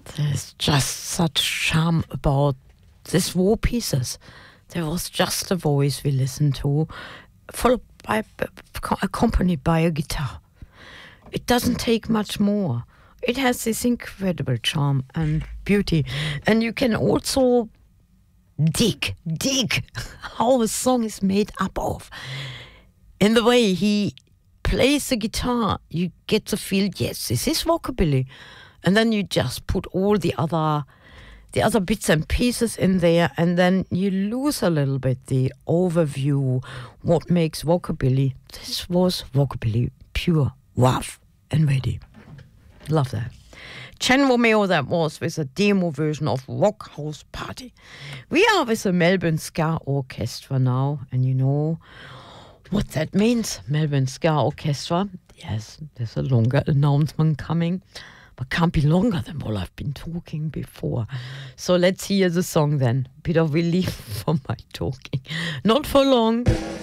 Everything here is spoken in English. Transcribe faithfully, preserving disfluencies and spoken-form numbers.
There's just such charm about these war pieces. There was just a voice we listened to, followed by, accompanied by a guitar. It doesn't take much more. It has this incredible charm and beauty. And you can also dig, dig how a song is made up of. In the way he plays the guitar, you get to feel, yes, this is rockabilly. And then you just put all the other the other bits and pieces in there, and then you lose a little bit the overview, what makes rockabilly. This was rockabilly, pure, rough and ready. Love that. Chen Romeo, that was with a demo version of Rock House Party. We are with the Melbourne Ska Orchestra now, and you know what that means, Melbourne Ska Orchestra. Yes, there's a longer announcement coming, but can't be longer than what I've been talking before. So let's hear the song then. Bit of relief from my talking. Not for long.